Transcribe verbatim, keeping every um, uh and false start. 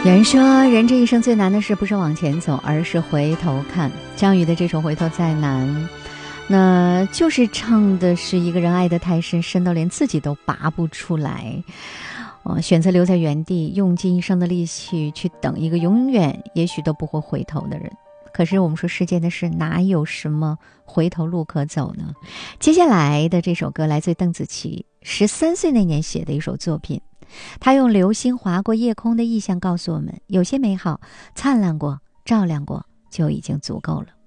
有人说，人这一生最难的事不是往前走，而是回头看。张宇的这首《回头再难》，那就是唱的是一个人爱得太深，深到连自己都拔不出来。呃，选择留在原地，用尽一生的力气去等一个永远也许都不会回头的人。可是我们说世间的事哪有什么回头路可走呢？接下来的这首歌来自于邓紫棋十三岁那年写的一首作品，他用流星划过夜空的意象告诉我们，有些美好灿烂过照亮过就已经足够了。